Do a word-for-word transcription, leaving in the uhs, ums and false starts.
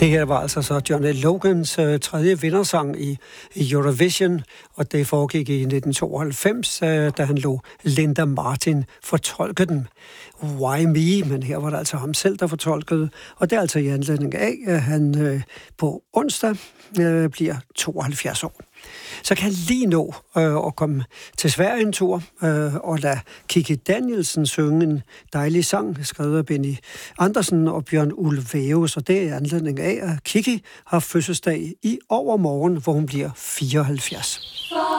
Det her var altså så Johnny Logans øh, tredje vindersang i, i Eurovision, og det foregik i nitten tooghalvfems, øh, da han lå Linda Martin fortolke den. Why me? Men her var det altså ham selv, der fortolkede, og det er altså i anledning af, at han øh, på onsdag øh, bliver tooghalvfjerds år. Så kan jeg lige nå øh, at komme til Sverige en tur øh, og lade Kikki Danielsen synge en dejlig sang, skrevet af Benny Andersen og Bjørn Ulvaeus, og det er anledning af, at Kikki har fødselsdag i overmorgen, hvor hun bliver fireoghalvfjerds.